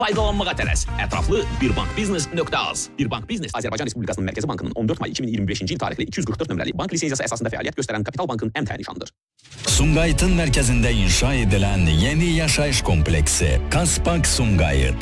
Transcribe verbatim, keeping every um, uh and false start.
Faydalanmağa tələs. Ətraflı birbankbiznes.az. Birbank Biznes Azərbaycan Respublikasının Mərkəzi Bankının on dörd may iki min iyirmi beşinci il tarixli iki yüz qırx dörd nömrəli bank lisenziyası əsasında fəaliyyət göstərən Kapital Bankın ən təyin nişanıdır. Sumqayıtın mərkəzində inşa edilen yeni yaşayış kompleksi Kaspak Sumqayıt.